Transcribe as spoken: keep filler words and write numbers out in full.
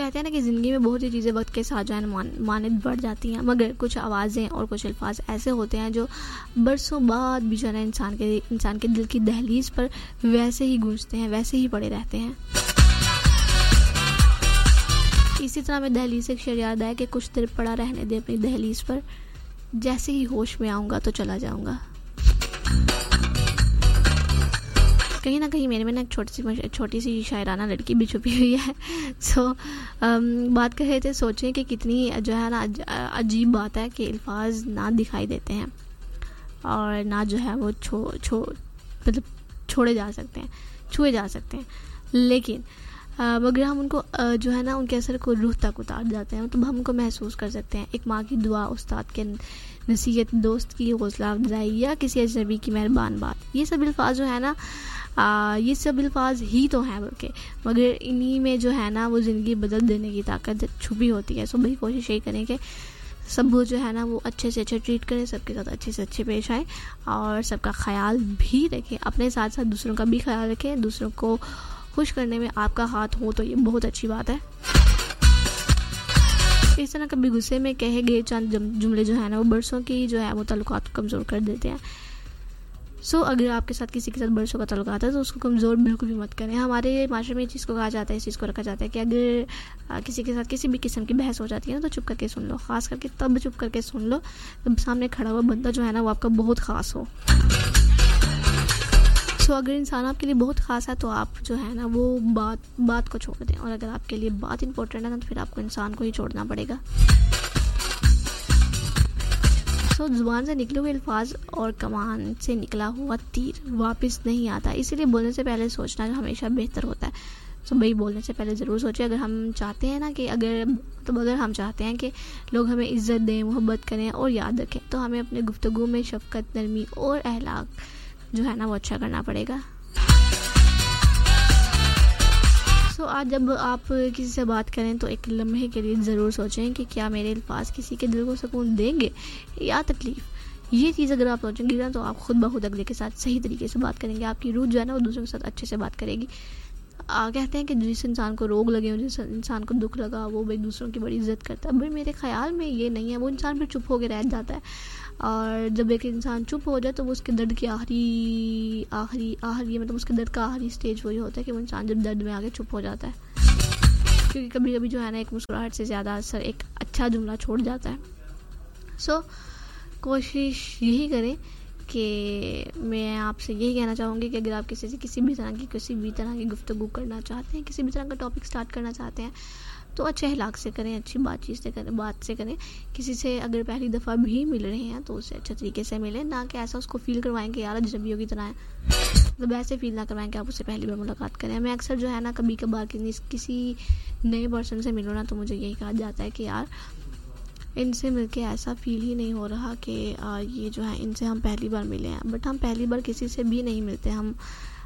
कहते हैं ना कि ज़िंदगी में बहुत सी चीज़ें वक्त के साथ जो है मान मानद बढ़ जाती हैं, मगर कुछ आवाज़ें और कुछ अल्फाज ऐसे होते हैं जो बरसों बाद भी जो है ना इंसान के इंसान के दिल की दहलीज पर वैसे ही गूंजते हैं, वैसे ही पड़े रहते हैं। इसी तरह मैं दहलीज से एक शेर याद आया कि कुछ देर पड़ा रहने दे अपनी दहलीज पर, जैसे ही होश में आऊँगा तो चला जाऊँगा। कहीं ना कहीं मेरे में ना एक छोटी सी छोटी सी शायराना लड़की भी छुपी हुई है। सो so, um, बात कर रहे थे, सोचें कि कितनी जो है ना अजीब बात है कि अल्फाज ना दिखाई देते हैं और ना जो है वो छो छो मतलब छोड़े जा सकते हैं, छुए जा सकते हैं, लेकिन मगर हम उनको जो है ना उनके असर को रूह तक उतार जाते हैं, मतलब हम उनको महसूस कर सकते हैं। एक माँ की दुआ, उस्ताद के नसीहत, दोस्त की हौसला अफजाई या किसी अजनबी की मेहरबान बात, ये सब अल्फाज जो है ना आ, ये सब अल्फाज ही तो हैं बल्कि, मगर इन्हीं में जो है ना वो ज़िंदगी बदल देने की ताकत छुपी होती है। सो भाई कोशिश यही करें कि सब जो है ना वो अच्छे से अच्छे ट्रीट करें, सबके साथ अच्छे से अच्छे पेश आए और सबका ख्याल भी रखें, अपने साथ साथ दूसरों का भी ख्याल रखें। दूसरों को खुश करने में आपका हाथ हो तो ये बहुत अच्छी बात है। इस तरह कभी गुस्से में कहे गए चंद जुमले जो है ना वो बरसों की जो है वो ताल्लुकात को कमज़ोर कर देते हैं। सो so, अगर आपके साथ किसी के साथ बरसों का ताल्लुकात है तो उसको कमज़ोर बिल्कुल भी मत करें। हमारे माशरे में इस चीज़ को कहा जाता है, इस चीज़ को रखा जाता है कि अगर आ, किसी के साथ किसी भी किस्म की बहस हो जाती है ना तो चुप करके सुन लो, ख़ास करके तब चुप करके सुन लो जब सामने खड़ा हुआ बंदा जो है ना वो आपका बहुत ख़ास हो। सो so, अगर इंसान आपके लिए बहुत ख़ास है तो आप जो है ना वो बात बात को छोड़ दें, और अगर आपके लिए बात इंपॉर्टेंट है ना तो फिर आपको इंसान को ही छोड़ना पड़ेगा। सो so, ज़ुबान से निकले हुए अल्फाज और कमान से निकला हुआ तीर वापस नहीं आता, इसीलिए बोलने से पहले सोचना हमेशा बेहतर होता है। सो so, भाई बोलने से पहले ज़रूर सोचें। अगर हम चाहते हैं ना कि अगर तो अगर हम चाहते हैं कि लोग हमें इज़्ज़त दें, मोहब्बत करें और याद रखें, तो हमें अपने गुफ्तगू में शफ़क़त, नरमी और अहलाक जो है ना वो अच्छा करना पड़ेगा। सो so, आज जब आप किसी से बात करें तो एक लम्हे के लिए ज़रूर सोचें कि क्या मेरे अल्फाज किसी के दिल को सुकून देंगे या तकलीफ़। ये चीज़ अगर आप सोचेंगे ना तो आप खुद ब खुद अगले के साथ सही तरीके से बात करेंगे, आपकी रूह जो है ना वो दूसरों के साथ अच्छे से बात करेगी। आ, कहते हैं कि जिस इंसान को रोग लगे, जिस इंसान को दुख लगा, वो भाई दूसरों की बड़ी इज्जत करता है। भाई मेरे ख्याल में ये नहीं है, वो इंसान फिर चुप होकर रह जाता है, और जब एक इंसान चुप हो जाए तो वो उसके दर्द की आखिरी आखिरी आखिरी मतलब उसके दर्द का आखिरी स्टेज वही होता है कि वो इंसान जब दर्द में आगे चुप हो जाता है, क्योंकि कभी कभी जो है ना एक मुस्कुराहट से ज़्यादा असर एक अच्छा जुमला छोड़ जाता है। सो so, कोशिश यही करें कि मैं आपसे यही कहना चाहूँगी कि अगर आप किसी से किसी भी तरह की किसी भी तरह की गुफ्तगू करना चाहते हैं, किसी भी तरह का टॉपिक स्टार्ट करना चाहते हैं, तो अच्छे अखलाक से करें, अच्छी बातचीत से करें बात से करें। किसी से अगर पहली दफ़ा भी मिल रहे हैं तो उससे अच्छे तरीके से मिलें, ना कि ऐसा उसको फ़ील करवाएं कि यार अजनबियों की तरह है, मतलब ऐसे फील ना करवाएं कि आप उससे पहली बार मुलाकात करें। मैं अक्सर जो है ना कभी कभार किसी नए पर्सन से मिलूँ ना तो मुझे यही कहा जाता है कि यार इनसे मिलके ऐसा फील ही नहीं हो रहा कि ये जो है इनसे हम पहली बार मिले हैं। बट हम पहली बार किसी से भी नहीं मिलते, हम